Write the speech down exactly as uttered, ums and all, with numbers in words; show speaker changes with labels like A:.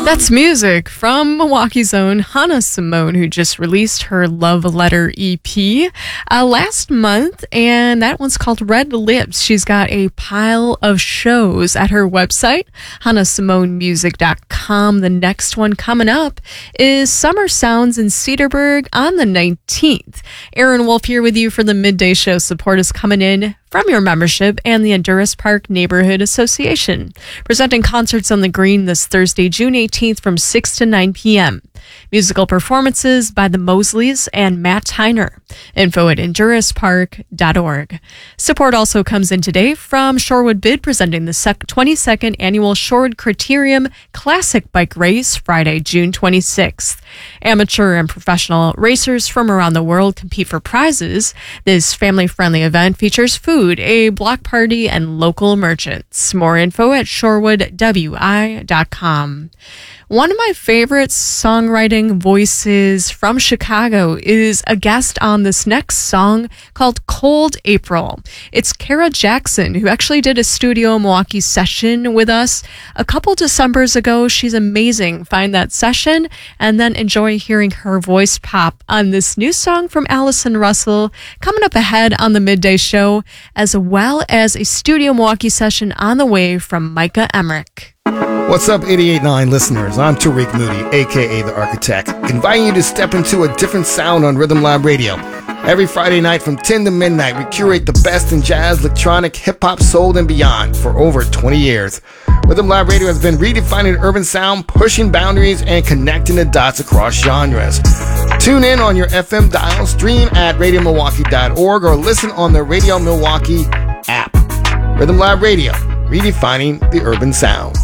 A: That's music from Milwaukee's own Hannah Simone, who just released her Love Letter E P uh, last month, and that one's called Red Lips. She's got a pile of shows at her website, hannah simone music dot com. The next one coming up is Summer Sounds in Cedarburg on the nineteenth. Aaron Wolf here with you for the Midday Show. Support is coming in from your membership and the Honduras Park Neighborhood Association. Presenting concerts on the Green this Thursday, June eighteenth from six to nine p.m. Musical performances by the Mosleys and Matt Tyner. Info at honduras park dot org. Support also comes in today from Shorewood Bid, presenting the twenty-second Annual Shorewood Criterium Classic Bike Race, Friday, June twenty-sixth. Amateur and professional racers from around the world compete for prizes. This family-friendly event features food, a block party, and local merchants. More info at shorewood w i dot com. One of my favorite songwriting voices from Chicago is a guest on this next song called Cold April. It's Kara Jackson, who actually did a Studio Milwaukee session with us a couple Decembers ago. She's amazing. Find that session and then enjoy hearing her voice pop on this new song from Allison Russell coming up ahead on the Midday Show, as well as a Studio Milwaukee session on the way from Micah Emmerich.
B: What's up, eighty-eight point nine listeners? I'm Tariq Moody, a k a. The Architect, inviting you to step into a different sound on Rhythm Lab Radio. Every Friday night from ten to midnight, we curate the best in jazz, electronic, hip-hop, soul, and beyond for over twenty years. Rhythm Lab Radio has been redefining urban sound, pushing boundaries, and connecting the dots across genres. Tune in on your F M dial, stream at radio milwaukee dot org, or listen on the Radio Milwaukee app. Rhythm Lab Radio, redefining the urban sound.